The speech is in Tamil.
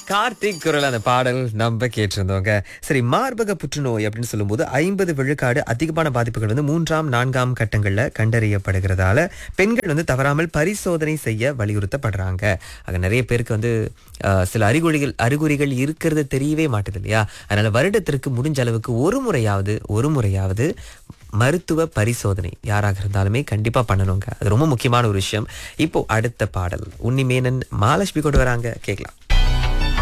கார்த்திக் குரல் அந்த பாடல் நம்ம கேட்டிருந்தோங்க. சரி, மார்பக புற்றுநோய் அப்படின்னு சொல்லும்போது 50 விழுக்காடு அதிகமான பாதிப்புகள் வந்து 3ஆம் 4ஆம் கட்டங்கள்ல கண்டறியப்படுகிறதால பெண்கள் வந்து தவறாமல் பரிசோதனை செய்ய வலியுறுத்தப்படுறாங்க. ஆக நிறைய பேருக்கு வந்து சில அறிகுறிகள் இருக்கிறது தெரியவே மாட்டுது இல்லையா? அதனால வருடத்திற்கு முடிஞ்ச அளவுக்கு ஒரு முறையாவது மருத்துவ பரிசோதனை யாராக இருந்தாலுமே கண்டிப்பா பண்ணணுங்க. அது ரொம்ப முக்கியமான ஒரு விஷயம். இப்போ அடுத்த பாடல் உன்னிமேனன் மாலட்சுமி கொண்டு வராங்க, கேட்கலாம்.